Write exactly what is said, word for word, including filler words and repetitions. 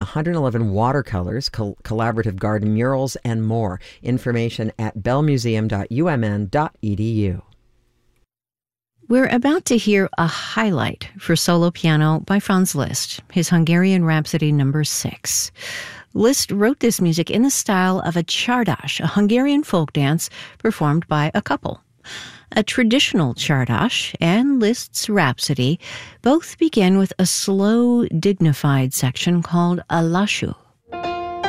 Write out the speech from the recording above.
hundred eleven watercolors, col- collaborative garden murals, and more. Information at bell museum dot u m n dot e d u. We're about to hear a highlight for solo piano by Franz Liszt, his Hungarian Rhapsody number six. Liszt wrote this music in the style of a csárdas, a Hungarian folk dance performed by a couple. A traditional csárdas and Liszt's Rhapsody both begin with a slow, dignified section called a lassú.